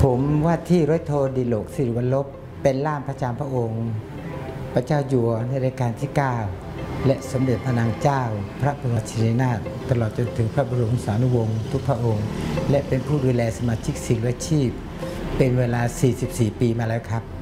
ผมว่าที่ร้อยโทดิโลกศิริวัลลบเป็นล่ามพระจามพระองค์พระเจ้าอยู่หัวในรัชกาลที่ 9 และสมเด็จพระนางเจ้าพระบรมชินีนาถตลอดจนถึงพระบรมสานุวงศ์ทุกพระองค์ และเป็นผู้ดูแลสมาชิกศิลปาชีพเป็นเวลา 44 ปีมาแล้วครับ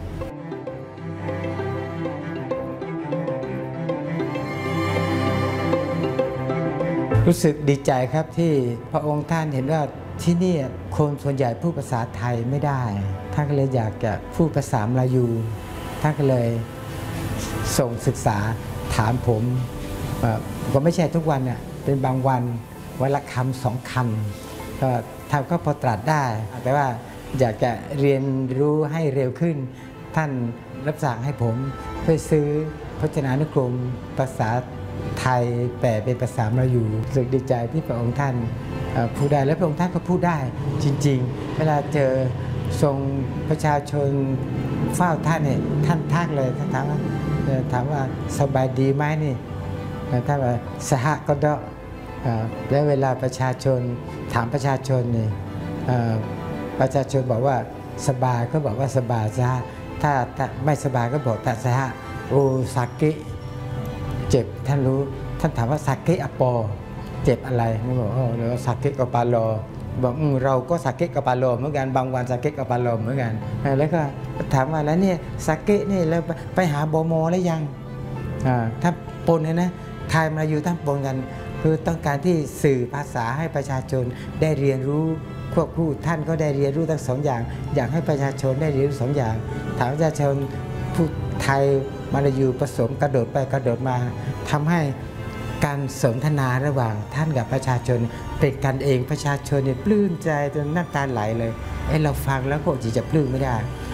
รู้สึกดีใจครับที่พระองค์ท่านเห็นว่าที่นี่คนส่วนใหญ่พูดภาษาไทยไม่ได้ท่านก็เลยอยากจะพูดภาษามลายูท่านก็เลยส่งศึกษาถามผมก็ไม่ใช่ทุกวันเนี่ยเป็นบางวันวันละคำ2 คำก็ท่านก็พอตรัสได้แต่ว่าอยากจะเรียนรู้ให้เร็วขึ้นท่านรับสั่งให้ผมเพื่อซื้อพจนานุกรมภาษาไทยแปลเป็นภาษามลายูรู้สึกดีใจที่พระองค์ท่านพูดได้และพระองค์ท่านก็พูดได้จริงๆเวลาเจอทรงประชาชนเฝ้าท่านเนี่ยท่านทักเลยท่านถามว่าสบายดีไหมนี่ท่านว่าสหก็ดและเวลาประชาชนถามประชาชนนี่ประชาชนบอกว่าสบายก็บอกว่าสบายซะถ้าไม่สบายก็บอกตัดสหโอซากิเจ็บท่านรู้ท่านถามว่าซากิอปอเจ็บอะไรนี่บอกเดี๋ยวซากิกับปาโลบอกเราก็ซากิกับปาโลเหมือนกันบางวันซากิกับปาโลเหมือนกันแล้วก็ถามว่าแล้วเนี่ยซากินี่แล้วไปหาโบโมแล้วยังถ้าปนนะไทยมาอยู่ท่านปนกันคือต้องการที่สื่อภาษาให้ประชาชนได้เรียนรู้ควบคู่ท่านก็ได้เรียนรู้ทั้ง2 อย่างอยากให้ประชาชนได้เรียนรู้2 อย่างถามประชาชนพูดไทยมาลายูผสมกระโดดไปกระโดดมาทำให้การสนทนาระหว่างท่านกับประชาชนเป็นกันเองประชาชนเนี่ยปลื้มใจจนน้ำตาไหลเลยเราฟังแล้วก็จะปลื้มไม่ได้